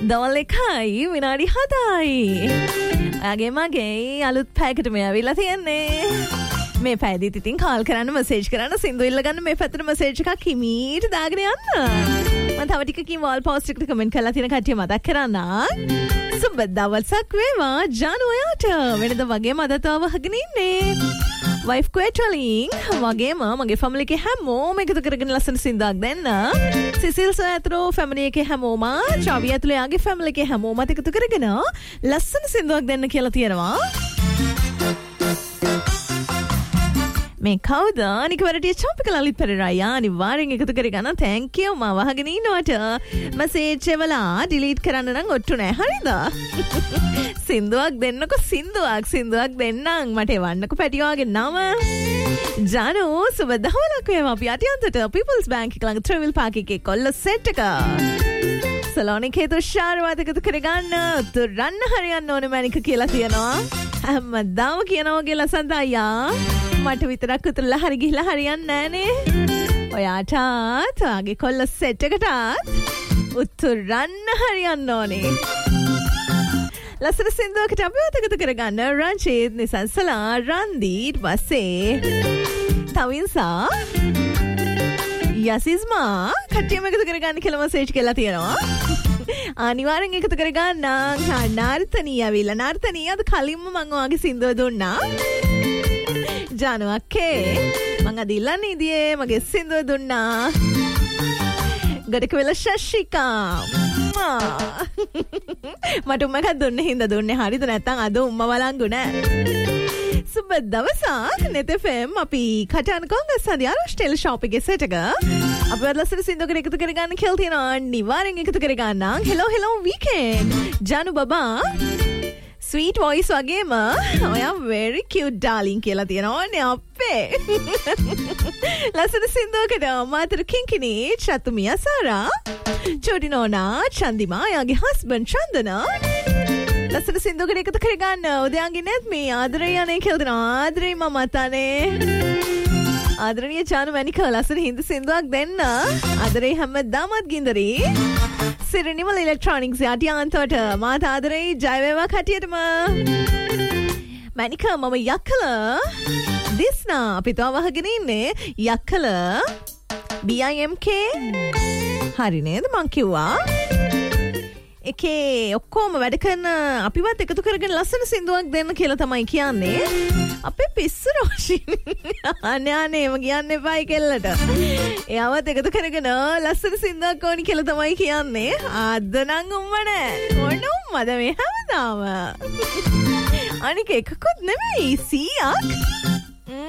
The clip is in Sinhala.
දවල් 1යි විනාඩි 7යි. ඔයාගේ මගේ අලුත් පැයකට මේ ඇවිල්ලා තියෙන්නේ. මේ පැයදිත් ඉතින් කාල් කරන්න මෙසේජ් කරන්න සින්දු ඉල්ල ගන්න මේ පැත්තට මෙසේජ් එකක් හිමීට දාගෙන යන්න. මම තව ටිකකින් වෝල් පෝස්ට් එකට කමෙන්ට් කරලා තියෙන කට්ටිය මතක් කරන්න. සුබ දවසක් වේවා ජානු ඔයාට. වෙනද වගේම අදත් වහගෙන ඉන්නේ. වයිෆ් ක්වේටලින් වගේම මගේ ෆැමිලි එකේ හැමෝම එකතු කරගෙන ලස්සන සින්දුවක් දෙන්න. සිසිල් සොයතරෝ ෆැමිලි එකේ හැමෝම චාවි ඇතුලේ යාගේ ෆැමිලි එකේ හැමෝමත් එකතු කරගෙන ලස්සන සින්දුවක් දෙන්න කියලා තියෙනවා. මේ කවුද අනිකවරටිය චම්පික ලලිත් පෙරේරා අනිවාර්යෙන් එකතු කරගන්න. තෑන්ක් යූ මම වහගෙන ඉන්නවට. මෙසේජ් එවලා ඩිලීට් කරන්න නම් ඔට්ටු නෑ හරිද? සින්දුවක් දෙන්නකො සින්දුවක් දෙන්නම්. මට එවන්නකො පැටියාගේ නම. ජානු සුබ දවල්ක් වේවා. අපි අටියන්තට පීපල්ස් බැංක් එක ළඟ ට්‍රැවල් පාක් එකේ කොල්ල සෙට් එක. සලෝනිකේ තුෂාරවත් එකතු කරගන්න. උතුරන්න හරියන්න ඕනේ මැනික කියලා තියෙනවා. හැමදාම කියනවා කියලා සඳහා මට විතරක් උතුරලා හරි ගිහිලා හරියන්නේ නෑනේ. ඔයාටත් ඔයාගේ කොල්ල සෙට් එකටත් උතුරන්න හරියන්න ඕනේ. ලස්සන සින්දුවකට අපිවත් එකතු කරගන්න. රංචිත් නිසංසලා රන්දීත් පස්සේ තවින්සා යසිස්මා කට්ටියම එකතු කරගන්න කියලා මෙසේජ් කරලා තියෙනවා. අනිවාර්යෙන් එකතු කරගන්න. නාර්තනී ඇවිල්ලා. නාර්තනී අද කලින්ම මම ඔයාගේ සින්දුව දුන්නා. ජානු අක්කේ මං අද ඉල්ලන්නේ ඉදියේ මගේ සින්දුව දුන්නා. ගඩක වෙල ශෂිකා මට උම්මකක් දුන්න හින්දා දුන්නේ හරිද නැත්නම් අද උම්ම වලංගු නෑ. සුබ දවසක් නෙත් FM අපි කටයන කොංගස් හදි ආරෂ්ටෙල් ෂොප් එකේ සෙට් එක අපි ලස්සන සින්දුවකට එකතු කරගන්න කියලා තියෙනවා. අනිවාර්යෙන් එකතු කරගන්න. හෙලෝ වීකෙන්ඩ් ජානු බබා ස්වීට් වොයිස් වගේම ඔයා very cute darling කියලා තියෙනවානේ අපේ. ලස්සන සින්දුවකට මාතර කිංකිනි චතුමියා සාරා චෝඩි නෝනා චන්දිමා යාගේ හස්බන්ඩ් චන්දනා ලස්සන සින්දුවකට එකතු කරගන්න. උදයාගේ නැත් මේ ආදරේ යන්නේ කියලා දෙනවා. ආදරේ මම අතනේ. ආදරණීය චානු මැනික ලස්සන හින්දු සින්දුවක් දෙන්න. ආදරේ හැමදාමත් ගින්දරේ. සිරිනිමල් ඉලෙක්ට්‍රොනික්ස් යටියාන්තවට මාත ආදරේ ජය වේවා කටියටම. මැනික මම යක්කල දිස්නා අපිට වහගෙන ඉන්නේ යක්කල BIMK හරි නේද මං කිව්වා. එකේ ඔක්කොම වැඩ කරන අපිවත් එකතු කරගෙන ලස්සන සින්දුවක් දෙන්න කියලා තමයි කියන්නේ. අපේ පිස්සු රෝෂිනි අනේ එම කියන්න එපායි කෙල්ලට. එයාවත් එකතු කරගෙන ලස්සන සින්දුවක් ඕනි කියලා තමයි කියන්නේ. අද නම් උම්ම නෑ. ඕන උම්මද මේ හැමදාම. අනික එකකුත් නෙමෙයි 100ක්.